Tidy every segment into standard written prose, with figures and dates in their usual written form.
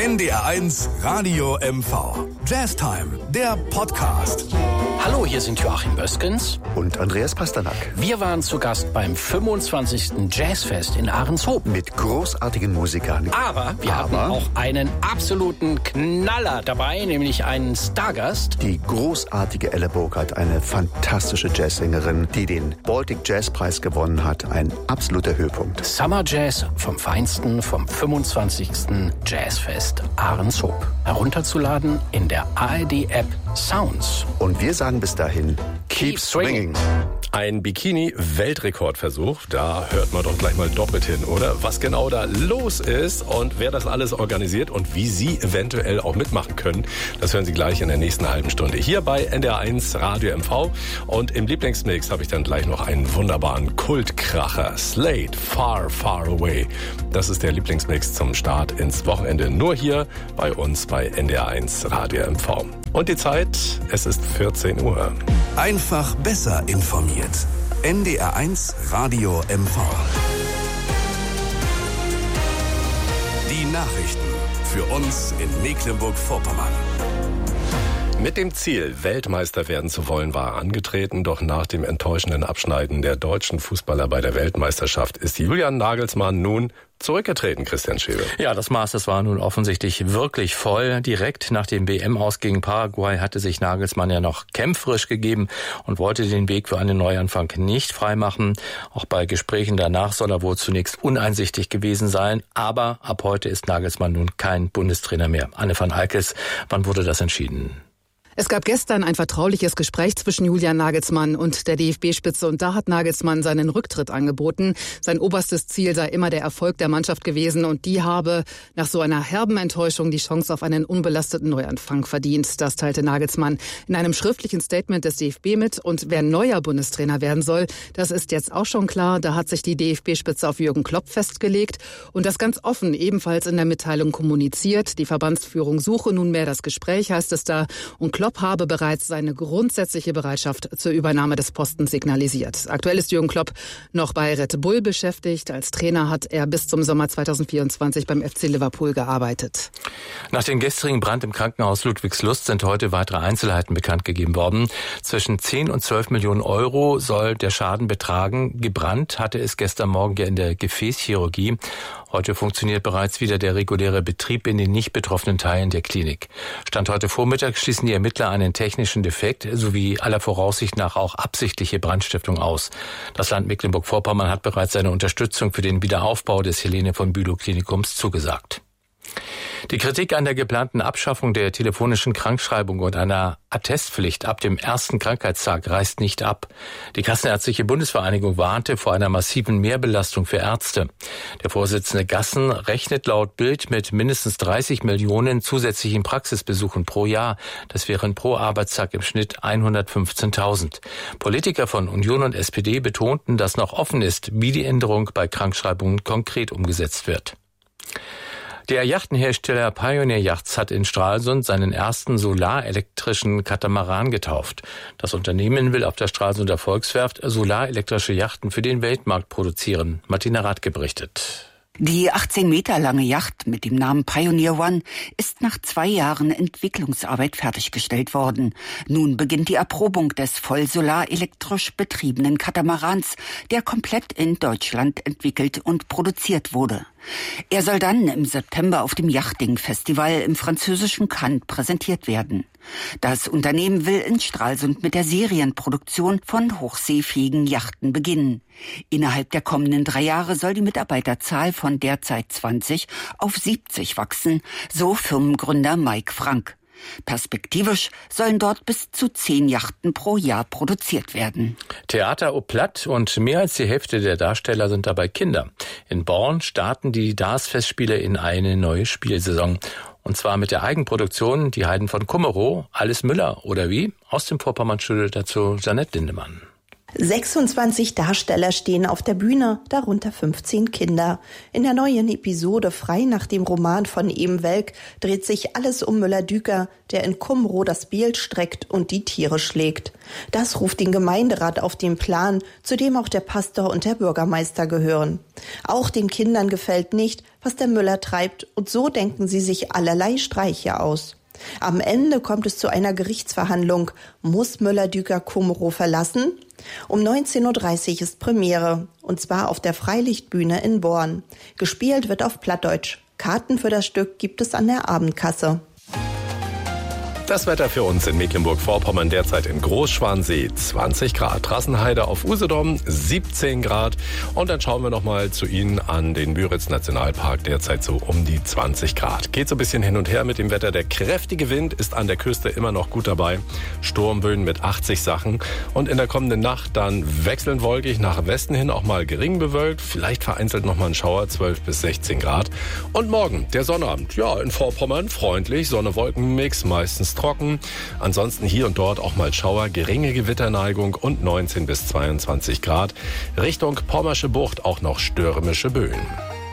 NDR1 Radio MV. Jazztime, der Podcast. Hallo, hier sind Joachim Böskens und Andreas Pasternak. Wir waren zu Gast beim 25. Jazzfest in Ahrenshoop. Mit großartigen Musikern. Aber wir hatten auch einen absoluten Knaller dabei, nämlich einen Stargast. Die großartige Elle Burkhardt, eine fantastische Jazzsängerin, die den Baltic Jazz Preis gewonnen hat. Ein absoluter Höhepunkt. Summer Jazz vom Feinsten vom 25. Jazzfest Ahrenshoop. Herunterzuladen in der ARD-App Sounds. Und wir sagen bis dahin, keep swinging. Ein Bikini-Weltrekordversuch, da hört man doch gleich mal doppelt hin, oder? Was genau da los ist und wer das alles organisiert und wie Sie eventuell auch mitmachen können, das hören Sie gleich in der nächsten halben Stunde hier bei NDR1 Radio MV. Und im Lieblingsmix habe ich dann gleich noch einen wunderbaren Kultkracher, Slade, Far, Far Away. Das ist der Lieblingsmix zum Start ins Wochenende, nur hier bei uns bei NDR1 Radio MV. Und die Zeit, es ist 14 Uhr. Einfach besser informiert. NDR1 Radio MV. Die Nachrichten für uns in Mecklenburg-Vorpommern. Mit dem Ziel, Weltmeister werden zu wollen, war er angetreten. Doch nach dem enttäuschenden Abschneiden der deutschen Fußballer bei der Weltmeisterschaft ist Julian Nagelsmann nun zurückgetreten, Christian Schäbe. Ja, das Maß, das war nun offensichtlich wirklich voll. Direkt nach dem WM-Aus gegen Paraguay hatte sich Nagelsmann ja noch kämpferisch gegeben und wollte den Weg für einen Neuanfang nicht freimachen. Auch bei Gesprächen danach soll er wohl zunächst uneinsichtig gewesen sein. Aber ab heute ist Nagelsmann nun kein Bundestrainer mehr. Anne van Eikels, wann wurde das entschieden? Es gab gestern ein vertrauliches Gespräch zwischen Julian Nagelsmann und der DFB-Spitze und da hat Nagelsmann seinen Rücktritt angeboten. Sein oberstes Ziel sei immer der Erfolg der Mannschaft gewesen und die habe nach so einer herben Enttäuschung die Chance auf einen unbelasteten Neuanfang verdient. Das teilte Nagelsmann in einem schriftlichen Statement des DFB mit und wer neuer Bundestrainer werden soll, das ist jetzt auch schon klar. Da hat sich die DFB-Spitze auf Jürgen Klopp festgelegt und das ganz offen ebenfalls in der Mitteilung kommuniziert. Die Verbandsführung suche nunmehr das Gespräch, heißt es da, und Klopp habe bereits seine grundsätzliche Bereitschaft zur Übernahme des Postens signalisiert. Aktuell ist Jürgen Klopp noch bei Red Bull beschäftigt. Als Trainer hat er bis zum Sommer 2024 beim FC Liverpool gearbeitet. Nach dem gestrigen Brand im Krankenhaus Ludwigslust sind heute weitere Einzelheiten bekannt gegeben worden. Zwischen 10 und 12 Millionen Euro soll der Schaden betragen. Gebrannt hatte es gestern Morgen ja in der Gefäßchirurgie. Heute funktioniert bereits wieder der reguläre Betrieb in den nicht betroffenen Teilen der Klinik. Stand heute Vormittag schließen die Ermittler einen technischen Defekt sowie aller Voraussicht nach auch absichtliche Brandstiftung aus. Das Land Mecklenburg-Vorpommern hat bereits seine Unterstützung für den Wiederaufbau des Helene von Bülow Klinikums zugesagt. Die Kritik an der geplanten Abschaffung der telefonischen Krankschreibung und einer Attestpflicht ab dem ersten Krankheitstag reißt nicht ab. Die Kassenärztliche Bundesvereinigung warnte vor einer massiven Mehrbelastung für Ärzte. Der Vorsitzende Gassen rechnet laut Bild mit mindestens 30 Millionen zusätzlichen Praxisbesuchen pro Jahr. Das wären pro Arbeitstag im Schnitt 115.000. Politiker von Union und SPD betonten, dass noch offen ist, wie die Änderung bei Krankschreibungen konkret umgesetzt wird. Der Yachtenhersteller Pioneer Yachts hat in Stralsund seinen ersten solarelektrischen Katamaran getauft. Das Unternehmen will auf der Stralsunder Volkswerft solarelektrische Yachten für den Weltmarkt produzieren. Martina Radke berichtet. Die 18 Meter lange Yacht mit dem Namen Pioneer One ist nach 2 Jahren Entwicklungsarbeit fertiggestellt worden. Nun beginnt die Erprobung des voll solarelektrisch betriebenen Katamarans, der komplett in Deutschland entwickelt und produziert wurde. Er soll dann im September auf dem Yachting-Festival im französischen Cannes präsentiert werden. Das Unternehmen will in Stralsund mit der Serienproduktion von hochseefähigen Yachten beginnen. Innerhalb der kommenden 3 Jahre soll die Mitarbeiterzahl von derzeit 20 auf 70 wachsen, so Firmengründer Mike Frank. Perspektivisch sollen dort bis zu 10 Yachten pro Jahr produziert werden. Theater au Platt und mehr als die Hälfte der Darsteller sind dabei Kinder. In Born starten die DAS-Festspiele in eine neue Spielsaison. Und zwar mit der Eigenproduktion Die Heiden von Kummerow, Alice Müller oder wie? Aus dem Vorpommernstudio dazu Jeanette Lindemann. 26 Darsteller stehen auf der Bühne, darunter 15 Kinder. In der neuen Episode Frei nach dem Roman von Em Welk dreht sich alles um Müller-Düker, der in Kumro das Bild streckt und die Tiere schlägt. Das ruft den Gemeinderat auf den Plan, zu dem auch der Pastor und der Bürgermeister gehören. Auch den Kindern gefällt nicht, was der Müller treibt, und so denken sie sich allerlei Streiche aus. Am Ende kommt es zu einer Gerichtsverhandlung. Muss Müller-Düker Kumro verlassen? Um 19.30 Uhr ist Premiere, und zwar auf der Freilichtbühne in Born. Gespielt wird auf Plattdeutsch. Karten für das Stück gibt es an der Abendkasse. Das Wetter für uns in Mecklenburg-Vorpommern derzeit in Großschwansee 20 Grad, Rassenheide auf Usedom 17 Grad und dann schauen wir nochmal zu Ihnen an den Müritz-Nationalpark, derzeit so um die 20 Grad. Geht so ein bisschen hin und her mit dem Wetter. Der kräftige Wind ist an der Küste immer noch gut dabei. Sturmböen mit 80 Sachen und in der kommenden Nacht dann wechselnd wolkig nach Westen hin auch mal gering bewölkt, vielleicht vereinzelt nochmal ein Schauer, 12 bis 16 Grad. Und morgen der Sonnabend, ja in Vorpommern freundlich, Sonne-Wolken-Mix, meistens trocken. Ansonsten hier und dort auch mal Schauer, geringe Gewitterneigung und 19 bis 22 Grad. Richtung Pommersche Bucht auch noch stürmische Böen.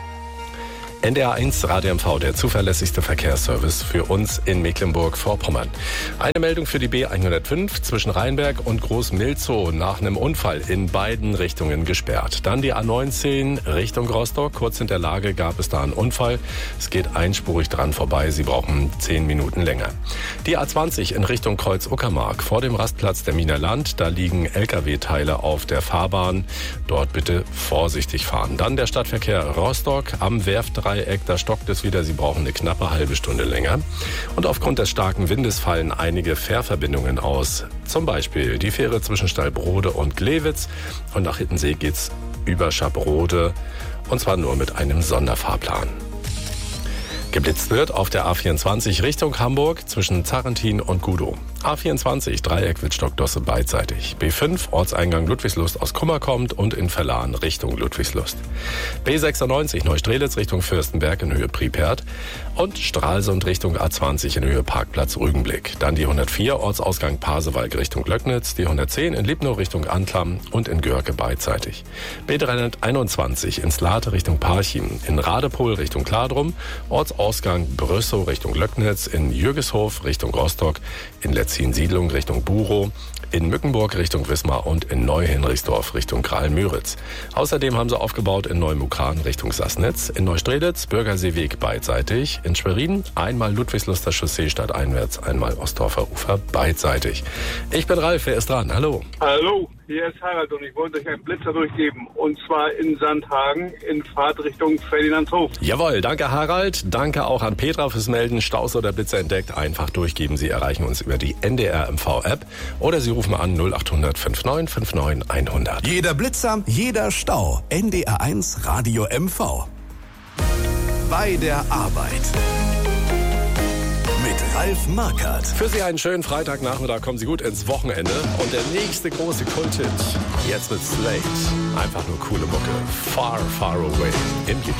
NDR 1 Radio MV, der zuverlässigste Verkehrsservice für uns in Mecklenburg-Vorpommern. Eine Meldung für die B105 zwischen Rheinberg und Großmilzow nach einem Unfall in beiden Richtungen gesperrt. Dann die A19 Richtung Rostock. Kurz hinter Lage gab es da einen Unfall. Es geht einspurig dran vorbei. Sie brauchen 10 Minuten länger. Die A20 in Richtung Kreuz-Uckermark vor dem Rastplatz der Miner Land. Da liegen LKW-Teile auf der Fahrbahn. Dort bitte vorsichtig fahren. Dann der Stadtverkehr Rostock am Werftdreieck. Da stockt es wieder. Sie brauchen eine knappe halbe Stunde länger. Und aufgrund des starken Windes fallen einige Fährverbindungen aus. Zum Beispiel die Fähre zwischen Stallbrode und Glewitz. Und nach Hittensee geht's über Schabrode. Und zwar nur mit einem Sonderfahrplan. Geblitzt wird auf der A24 Richtung Hamburg zwischen Zarrentin und Gudow. A24 Dreieck Wittstock-Dosse beidseitig. B5 Ortseingang Ludwigslust aus Kummerkommt und in Verlahn Richtung Ludwigslust. B96 Neustrelitz Richtung Fürstenberg in Höhe Pripyat und Stralsund Richtung A20 in Höhe Parkplatz Rügenblick. Dann die 104 Ortsausgang Pasewalk Richtung Löcknitz, die 110 in Liebnow Richtung Antlam und in Görke beidseitig. B321 ins Late Richtung Parchim, in Radepohl Richtung Kladrum, Brüssow Richtung Löcknitz, in Jürgeshof Richtung Rostock, in Letzin-Siedlung Richtung Burow, in Mückenburg Richtung Wismar und in Neuhenrichsdorf Richtung Kralmüritz. Außerdem haben sie aufgebaut in Neumukran Richtung Sassnitz, in Neustrelitz Bürgerseeweg beidseitig, in Schwerin einmal Ludwigsluster Chaussee stadteinwärts, einmal Ostdorfer Ufer beidseitig. Ich bin Ralf, wer ist dran? Hallo. Hallo, hier ist Harald und ich wollte euch einen Blitzer durchgeben und zwar in Sandhagen in Fahrtrichtung Ferdinandshof. Jawohl, danke Harald, danke auch an Petra fürs Melden. Staus oder Blitzer entdeckt, einfach durchgeben. Sie erreichen uns über die NDR MV App oder Sie rufen an 0800 59 59 100. Jeder Blitzer, jeder Stau. NDR 1 Radio MV. Bei der Arbeit. Mit Ralf Markert. Für Sie einen schönen Freitagnachmittag, kommen Sie gut ins Wochenende. Und der nächste große Kult-Hit, jetzt mit Slate. Einfach nur coole Mucke. Far, far away. Im